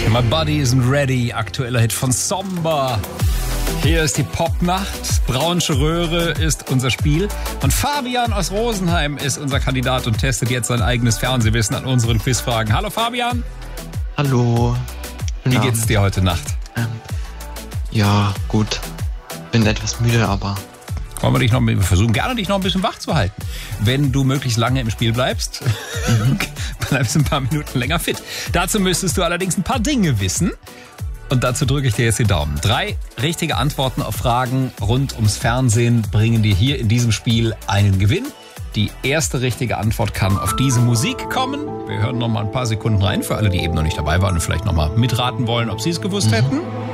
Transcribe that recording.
My Body Isn't Ready, aktueller Hit von Somber. Hier ist die Popnacht. Braunsche Röhre ist unser Spiel. Und Fabian aus Rosenheim ist unser Kandidat und testet jetzt sein eigenes Fernsehwissen an unseren Quizfragen. Hallo Fabian. Hallo. Wie geht's dir heute Nacht? Ja, gut. Bin etwas müde, aber... Wir versuchen gerne, dich noch ein bisschen wach zu halten. Wenn du möglichst lange im Spiel bleibst, bleibst du ein paar Minuten länger fit. Dazu müsstest du allerdings ein paar Dinge wissen. Und dazu drücke ich dir jetzt die Daumen. 3 richtige Antworten auf Fragen rund ums Fernsehen bringen dir hier in diesem Spiel einen Gewinn. Die erste richtige Antwort kann auf diese Musik kommen. Wir hören noch mal ein paar Sekunden rein für alle, die eben noch nicht dabei waren und vielleicht noch mal mitraten wollen, ob sie es gewusst hätten.